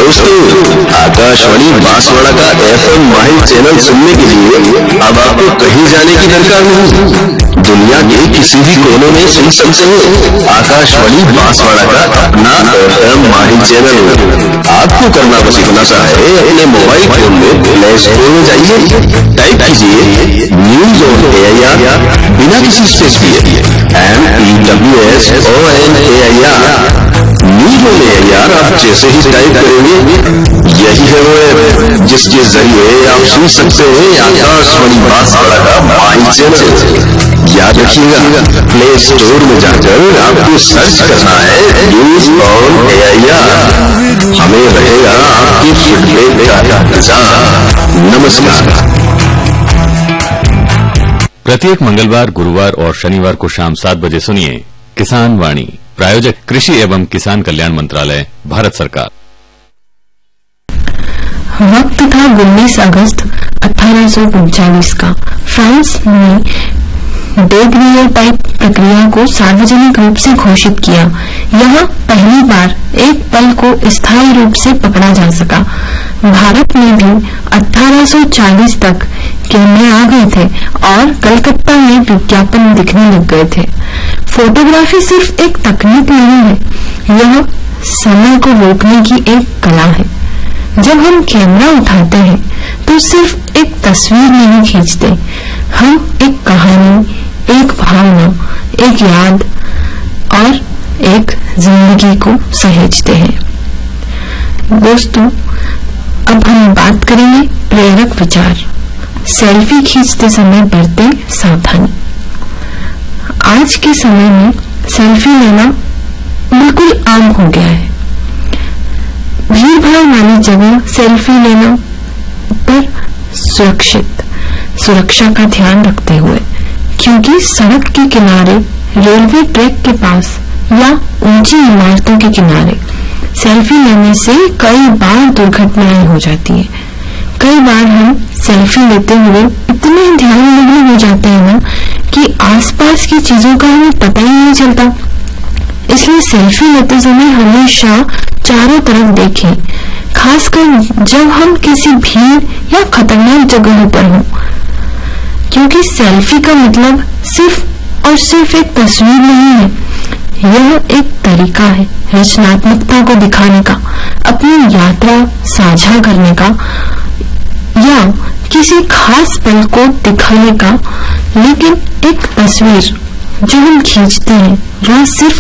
दोस्तों, आकाशवाणी बांसवाड़ा का FM माहिर चैनल सुनने के लिए अब आपको कहीं जाने की दरकार नहीं। दुनिया के किसी भी कोने में सुन सकते हो आकाशवाणी बांसवाड़ा का अपना FM माहिर चैनल। आपको करना बस इतना सा है, अपने मोबाइल फोन में प्ले स्टोर में जाइए, टाइप कीजिए न्यूज ऑन AIR बिना किसी स्पेस दिए, NEWSONAIR। न्यूज ऑन AIR आप जैसे ही टाइप करेंगे, यही है वो ऐप जिसके जरिए आप सुन सकते हैं आकाशवाणी बांसवाड़ा का माहिर चैनल। याद रखिएगा, प्ले स्टोर में जाकर आपको सर्च करना है न्यूज ऑन AIR। हमें रहेगा आपकी फीडबैक का इंतजार। नमस्कार। प्रत्येक मंगलवार, गुरुवार और शनिवार को शाम 7 बजे सुनिए किसान वाणी। प्रायोजक कृषि एवं किसान कल्याण मंत्रालय, भारत सरकार। वक्त था 19 अगस्त 1839 का। फ्रांस ने डेग्रियोटाइप प्रक्रिया को सार्वजनिक रूप से घोषित किया। यहाँ पहली बार एक पल को स्थायी रूप से पकड़ा जा सका। भारत में भी 1840 तक कैमरे आ गए थे और कलकत्ता में विज्ञापन दिखने लग गए थे। फोटोग्राफी सिर्फ एक तकनीक नहीं है, यह समय को रोकने की एक कला है। जब हम कैमरा उठाते हैं तो सिर्फ एक तस्वीर नहीं खींचते, हम एक कहानी, एक भावना, एक याद और एक जिंदगी को सहेजते हैं। दोस्तों, अब हम बात करेंगे प्रेरक विचार। सेल्फी खींचते समय बरतें सावधानी। आज के समय में सेल्फी लेना बिल्कुल आम हो गया है। भीड़ भाड़ वाली जगह सेल्फी लेना पर सुरक्षा का ध्यान रखते हुए, क्योंकि सड़क के किनारे, रेलवे ट्रैक के पास या ऊंची इमारतों के किनारे सेल्फी लेने से कई बार दुर्घटनाएं हो जाती हैं। कई बार हम सेल्फी लेते हुए इतने ध्यान मग्न हो जाते हैं ना कि आसपास की चीजों का हमें पता ही नहीं चलता। इसलिए सेल्फी लेते समय हमेशा चारों तरफ देखें, खासकर जब हम किसी भीड़ या खतरनाक जगहों पर हों, क्योंकि सेल्फी का मतलब सिर्फ और सिर्फ एक तस्वीर नहीं है। यह एक तरीका है रचनात्मकता को दिखाने का, अपनी यात्रा साझा करने का या किसी खास पल को दिखाने का। लेकिन एक तस्वीर जो हम खींचते हैं वह सिर्फ